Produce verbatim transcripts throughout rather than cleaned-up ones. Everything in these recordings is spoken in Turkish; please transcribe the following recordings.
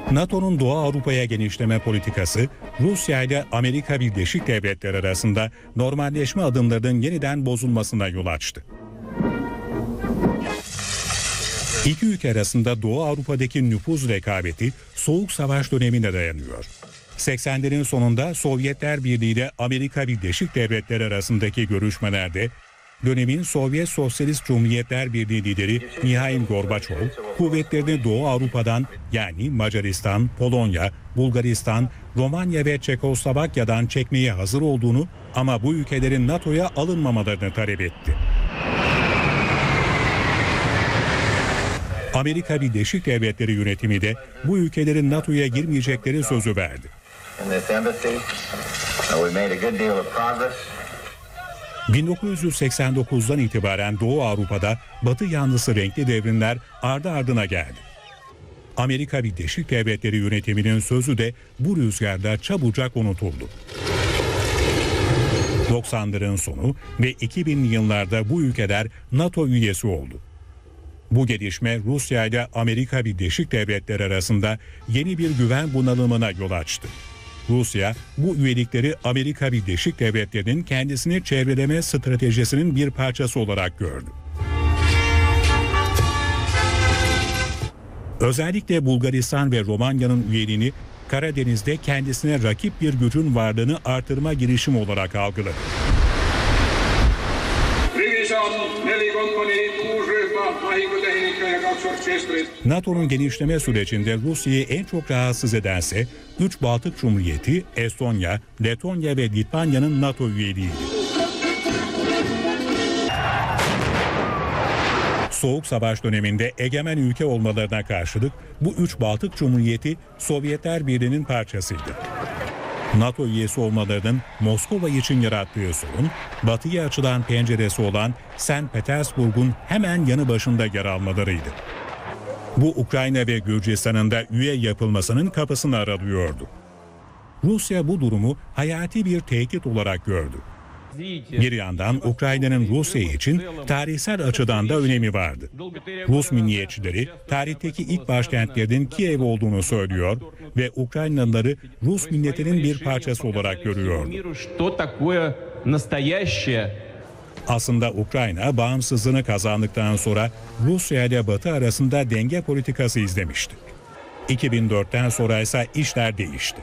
NATO'nun Doğu Avrupa'ya genişleme politikası, Rusya ile Amerika Birleşik Devletleri arasında normalleşme adımlarının yeniden bozulmasına yol açtı. İki ülke arasında Doğu Avrupa'daki nüfuz rekabeti Soğuk Savaş dönemine dayanıyor. seksenlerin sonunda Sovyetler Birliği ile Amerika Birleşik Devletleri arasındaki görüşmelerde dönemin Sovyet Sosyalist Cumhuriyetler Birliği lideri Mihail Gorbaçov, kuvvetlerini Doğu Avrupa'dan yani Macaristan, Polonya, Bulgaristan, Romanya ve Çekoslovakya'dan çekmeye hazır olduğunu ama bu ülkelerin NATO'ya alınmamalarını talep etti. Amerika Birleşik Devletleri yönetimi de bu ülkelerin NATO'ya girmeyecekleri sözü verdi. bin dokuz yüz seksen dokuzdan itibaren Doğu Avrupa'da Batı yanlısı renkli devrimler ardı ardına geldi. Amerika Birleşik Devletleri yönetiminin sözü de bu rüzgarda çabucak unutuldu. doksanların sonu ve iki binli yıllarda bu ülkeler NATO üyesi oldu. Bu gelişme Rusya ile Amerika Birleşik Devletleri arasında yeni bir güven bunalımına yol açtı. Rusya bu üyelikleri Amerika Birleşik Devletleri'nin kendisini çevreleme stratejisinin bir parçası olarak gördü. Özellikle Bulgaristan ve Romanya'nın üyeliğini Karadeniz'de kendisine rakip bir gücün varlığını artırma girişimi olarak algıladı. NATO'nun genişleme sürecinde Rusya'yı en çok rahatsız edense üç Baltık Cumhuriyeti, Estonya, Letonya ve Litvanya'nın NATO üyeliğiydi. Soğuk Savaş döneminde egemen ülke olmalarına karşılık bu üç Baltık Cumhuriyeti Sovyetler Birliği'nin parçasıydı. NATO üyesi olmalarının Moskova için yarattığı sorun, batıya açılan penceresi olan Sankt Petersburg'un hemen yanı başında yer almalarıydı. Bu Ukrayna ve Gürcistan'ın da üye yapılmasının kapısını aralıyordu. Rusya bu durumu hayati bir tehdit olarak gördü. Bir yandan Ukrayna'nın Rusya için tarihsel açıdan da önemi vardı. Rus milliyetçileri tarihteki ilk başkentlerinin Kiev olduğunu söylüyor ve Ukraynalıları Rus milletinin bir parçası olarak görüyordu. Aslında Ukrayna bağımsızlığını kazandıktan sonra Rusya ile Batı arasında denge politikası izlemişti. iki bin dörtten sonra ise işler değişti.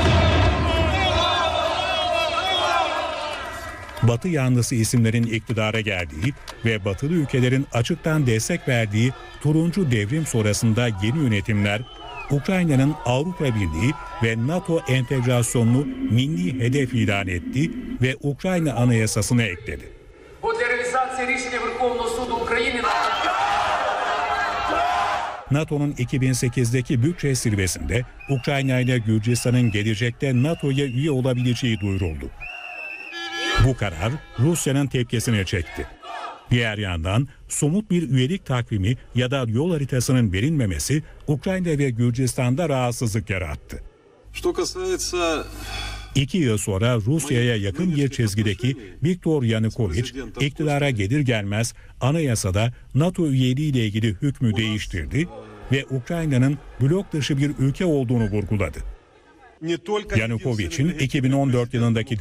Batı yanlısı isimlerin iktidara geldiği ve batılı ülkelerin açıktan destek verdiği turuncu devrim sonrasında yeni yönetimler Ukrayna'nın Avrupa Birliği ve NATO entegrasyonunu milli hedef ilan etti ve Ukrayna Anayasası'na ekledi. NATO'nun iki bin sekizdeki bütçe zirvesinde Ukrayna ile Gürcistan'ın gelecekte NATO'ya üye olabileceği duyuruldu. Bu karar Rusya'nın tepkisini çekti. Diğer yandan somut bir üyelik takvimi ya da yol haritasının verilmemesi Ukrayna ve Gürcistan'da rahatsızlık yarattı. İki yıl sonra Rusya'ya yakın bir çizgideki Viktor Yanukovych iktidara gelir gelmez anayasada NATO üyeliği ile ilgili hükmü değiştirdi ve Ukrayna'nın blok dışı bir ülke olduğunu vurguladı. Yanukovych'in iki bin on dört yılındaki